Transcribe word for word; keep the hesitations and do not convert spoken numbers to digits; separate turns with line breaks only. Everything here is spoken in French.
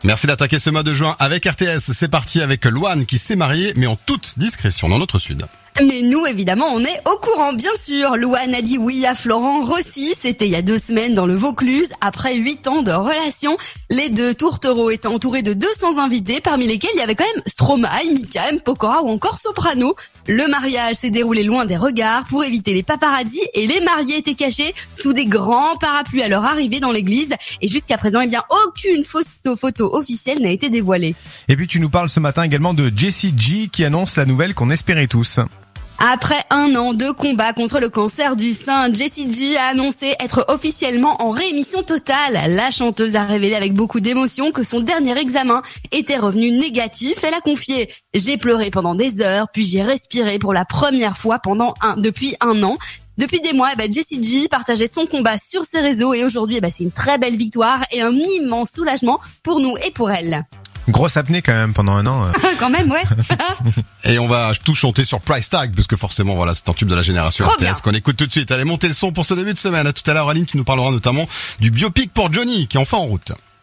Merci d'attaquer ce mois de juin avec R T S. C'est parti avec Loane qui s'est mariée, mais en toute discrétion dans notre sud.
Mais nous, évidemment, on est au courant, bien sûr. Loane a dit oui à Florent Rossi. C'était il y a deux semaines dans le Vaucluse. Après huit ans de relation, les deux tourtereaux étaient entourés de deux cents invités, parmi lesquels il y avait quand même Stromae, Mika, M. Pokora ou encore Soprano. Le mariage s'est déroulé loin des regards pour éviter les paparazzis et les mariés étaient cachés sous des grands parapluies à leur arrivée dans l'église. Et jusqu'à présent, eh bien, aucune photo, photo officielle n'a été dévoilée.
Et puis tu nous parles ce matin également de Jessie J qui annonce la nouvelle qu'on espérait tous.
Après un an de combat contre le cancer du sein, Jessie J a annoncé être officiellement en rémission totale. La chanteuse a révélé avec beaucoup d'émotion que son dernier examen était revenu négatif. Elle a confié « J'ai pleuré pendant des heures, puis j'ai respiré pour la première fois pendant un, depuis un an ». Depuis des mois, eh ben, Jessie J partageait son combat sur ses réseaux et aujourd'hui, eh ben, c'est une très belle victoire et un immense soulagement pour nous et pour elle.
Grosse apnée quand même pendant un an.
Quand même, ouais.
Et on va tout chanter sur Price Tag, parce que forcément, voilà, c'est un tube de la génération
Trop
R T S
bien.
qu'on écoute tout de suite. Allez, montez le son pour ce début de semaine. À tout à l'heure, Aline, tu nous parleras notamment du biopic pour Johnny, qui est enfin en route.